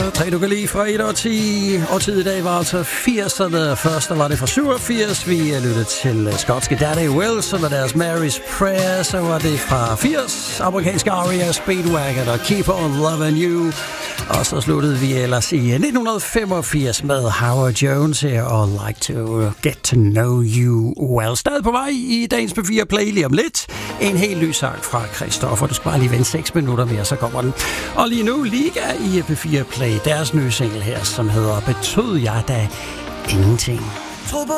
Tre du kan lide fra 1 og 10. Årtid i dag var altså 80'erne. Først var det fra 87. Vi lyttede til skotske Danny Wilson og deres Mary's Prayer. Så var det fra 80. Amerikanske Aria, Speedwagon og Keep On Loving You. Og så sluttede vi ellers i 1985 med Howard Jones her og Like to Get to Know You Well. Stadig på vej i dagens P4 Play lige om lidt. En helt ny sang fra Christoffer. Du skal bare lige vente 6 minutter mere, så kommer den. Og lige nu Liga i P4 Play, deres nye single her, som hedder Betød jeg da ingenting.